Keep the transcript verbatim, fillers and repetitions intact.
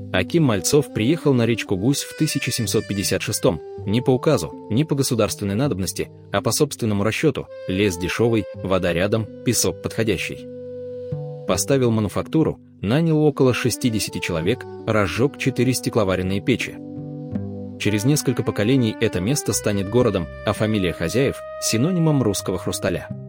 Аким Мальцов приехал на речку Гусь в тысяча семьсот пятьдесят шестом, не по указу, не по государственной надобности, а по собственному расчету: лес дешевый, вода рядом, песок подходящий. Поставил мануфактуру, нанял около шестидесяти человек, разжег четыре стекловаренные печи. Через несколько поколений это место станет городом, а фамилия хозяев – синонимом русского хрусталя.